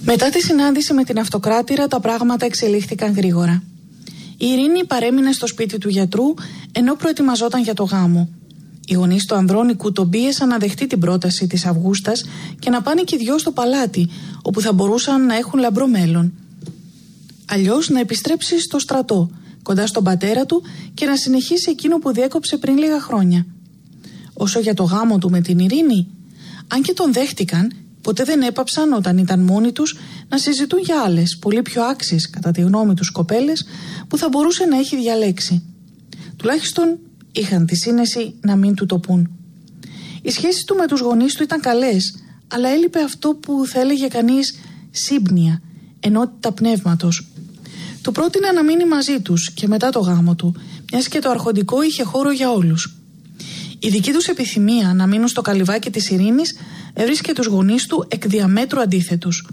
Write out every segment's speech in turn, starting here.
Μετά τη συνάντηση με την αυτοκράτηρα, τα πράγματα εξελίχθηκαν γρήγορα. Η Ειρήνη παρέμεινε στο σπίτι του γιατρού ενώ προετοιμαζόταν για το γάμο. Οι γονείς του Ανδρώνικου τον πίεσαν να δεχτεί την πρόταση της Αυγούστας και να πάνε και οι δυο στο παλάτι, όπου θα μπορούσαν να έχουν λαμπρό μέλλον. Αλλιώς να επιστρέψει στο στρατό, κοντά στον πατέρα του, και να συνεχίσει εκείνο που διέκοψε πριν λίγα χρόνια. Όσο για το γάμο του με την Ειρήνη, αν και τον δέχτηκαν, ποτέ δεν έπαψαν όταν ήταν μόνοι τους να συζητούν για άλλες, πολύ πιο άξιες κατά τη γνώμη τους κοπέλες που θα μπορούσε να έχει διαλέξει. Τουλάχιστον είχαν τη σύνεση να μην του το πούν. Οι σχέσεις του με τους γονείς του ήταν καλές, αλλά έλειπε αυτό που θα έλεγε κανείς σύμπνοια, ενότητα πνεύματος. Του πρότεινε να μείνει μαζί τους και μετά το γάμο του, μιας και το αρχοντικό είχε χώρο για όλους. Η δική τους επιθυμία να μείνουν στο καλυβάκι της Ειρήνης έβρισκε τους γονείς του εκ διαμέτρου αντίθετους.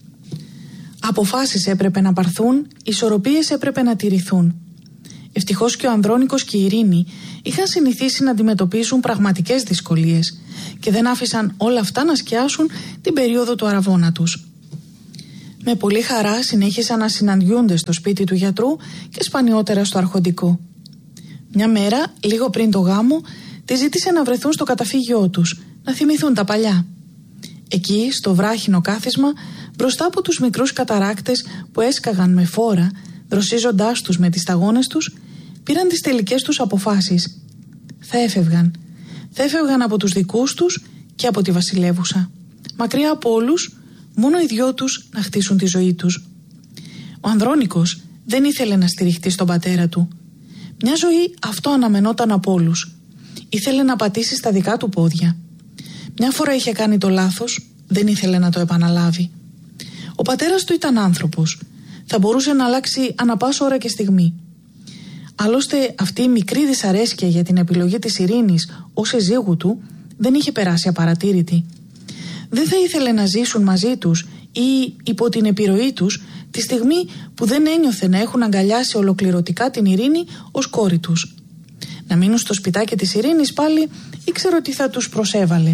Αποφάσεις έπρεπε να πάρθουν, ισορροπίες έπρεπε να τηρηθούν. Ευτυχώς και ο Ανδρώνικος και η Ειρήνη είχαν συνηθίσει να αντιμετωπίσουν πραγματικές δυσκολίες και δεν άφησαν όλα αυτά να σκιάσουν την περίοδο του αραβώνα τους. Με πολύ χαρά συνέχισαν να συναντιούνται στο σπίτι του γιατρού και σπανιότερα στο αρχοντικό. Μια μέρα, λίγο πριν το γάμο, τη ζήτησε να βρεθούν στο καταφύγιό τους, να θυμηθούν τα παλιά. Εκεί, στο βράχινο κάθισμα, μπροστά από τους μικρούς καταράκτες που έσκαγαν με φόρα, δροσίζοντάς τους με τις σταγόνες τους, πήραν τις τελικές τους αποφάσεις. Θα έφευγαν. Θα έφευγαν από τους δικούς τους και από τη βασιλεύουσα. Μακριά από όλους, μόνο οι δυο τους να χτίσουν τη ζωή τους. Ο Ανδρώνικος δεν ήθελε να στηριχτεί στον πατέρα του. Μια ζωή αυτό αναμενόταν από όλους. Ήθελε να πατήσει στα δικά του πόδια. Μια φορά είχε κάνει το λάθος, δεν ήθελε να το επαναλάβει. Ο πατέρας του ήταν άνθρωπος. Θα μπορούσε να αλλάξει ανα πάσα ώρα και στιγμή. Άλλωστε, αυτή η μικρή δυσαρέσκεια για την επιλογή της Ειρήνης ως συζύγου του δεν είχε περάσει απαρατήρητη. Δεν θα ήθελε να ζήσουν μαζί τους ή υπό την επιρροή τους τη στιγμή που δεν ένιωθε να έχουν αγκαλιάσει ολοκληρωτικά την Ειρήνη ως κόρη τους. Να μείνουν στο σπιτάκι της Ειρήνης πάλι ήξερε ότι θα τους προσέβαλε.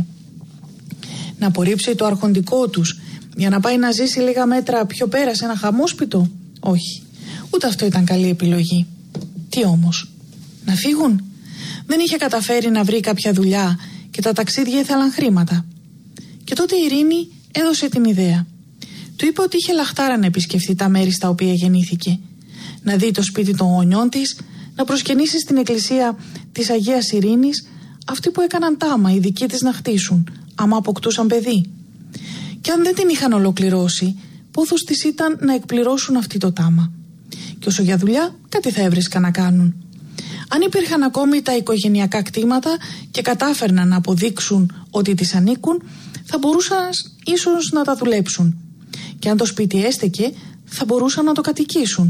Να απορρίψει το αρχοντικό τους για να πάει να ζήσει λίγα μέτρα πιο πέρα σε ένα χαμόσπιτο? Όχι, ούτε αυτό ήταν καλή επιλογή. Τι όμως, να φύγουν? Δεν είχε καταφέρει να βρει κάποια δουλειά και τα ταξίδια ήθελαν χρήματα. Και τότε η Ειρήνη έδωσε την ιδέα. Του είπε ότι είχε λαχτάρα να επισκεφθεί τα μέρη στα οποία γεννήθηκε, να δει το σπίτι των γονιών της, να προσκυνήσει στην εκκλησία της Αγίας Ειρήνης, αυτοί που έκαναν τάμα οι δικοί της να χτίσουν, άμα αποκτούσαν παιδί. Και αν δεν την είχαν ολοκληρώσει, πόθος της ήταν να εκπληρώσουν αυτή το τάμα. Και όσο για δουλειά, κάτι θα έβρισκαν να κάνουν. Αν υπήρχαν ακόμη τα οικογενειακά κτήματα και κατάφερναν να αποδείξουν ότι τις ανήκουν, θα μπορούσαν ίσως να τα δουλέψουν. Και αν το σπίτι έστεκε, θα μπορούσαν να το κατοικήσουν.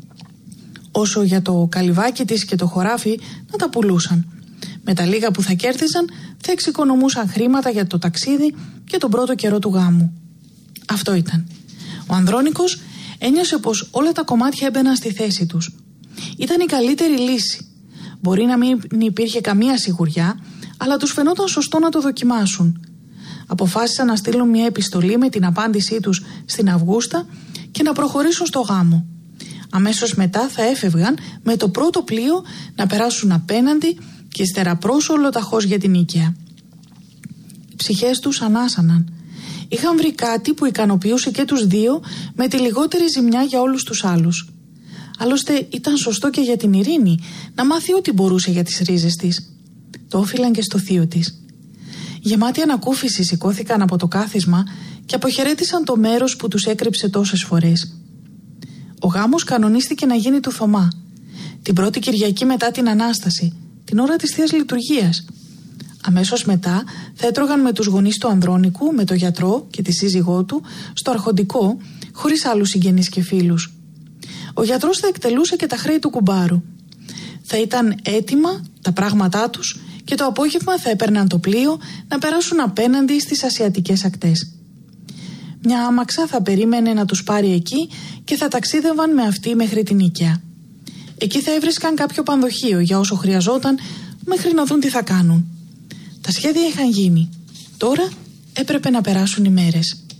Όσο για το καλυβάκι της και το χωράφι, να τα πουλούσαν. Με τα λίγα που θα κέρδισαν, θα εξοικονομούσαν χρήματα για το ταξίδι και τον πρώτο καιρό του γάμου. Αυτό ήταν. Ο Ανδρώνικος ένιωσε πως όλα τα κομμάτια έμπαιναν στη θέση τους. Ήταν η καλύτερη λύση. Μπορεί να μην υπήρχε καμία σιγουριά, αλλά τους φαινόταν σωστό να το δοκιμάσουν. Αποφάσισαν να στείλουν μια επιστολή με την απάντησή τους στην Αυγούστα και να προχωρήσουν στο γάμο. Αμέσως μετά θα έφευγαν με το πρώτο πλοίο να περάσουν απέναντι και ύστερα προς ολοταχώς για την Νίκαια. Οι ψυχές τους ανάσαναν. Είχαν βρει κάτι που ικανοποιούσε και τους δύο με τη λιγότερη ζημιά για όλους τους άλλους. Άλλωστε ήταν σωστό και για την Ειρήνη να μάθει ό,τι μπορούσε για τις ρίζες της. Το όφυλαν και στο θείο της. Γεμάτοι ανακούφιση σηκώθηκαν από το κάθισμα και αποχαιρέτησαν το μέρος που τους έκρυψε τόσες φορές. Ο γάμος κανονίστηκε να γίνει του Θωμά, την πρώτη Κυριακή μετά την Ανάσταση, την ώρα της Θείας Λειτουργίας. Αμέσως μετά θα έτρωγαν με τους γονείς του Ανδρώνικου, με τον γιατρό και τη σύζυγό του, στο αρχοντικό, χωρίς άλλους συγγενείς και φίλους. Ο γιατρός θα εκτελούσε και τα χρέη του κουμπάρου. Θα ήταν έτοιμα τα πράγματά τους και το απόγευμα θα έπαιρναν το πλοίο να περάσουν απέναντι στις ασιατικές ακτές. Μια άμαξα θα περίμενε να τους πάρει εκεί και θα ταξίδευαν με αυτή μέχρι την Νίκαια. Εκεί θα έβρισκαν κάποιο πανδοχείο για όσο χρειαζόταν μέχρι να δουν τι θα κάνουν. Τα σχέδια είχαν γίνει. Τώρα έπρεπε να περάσουν οι μέρες.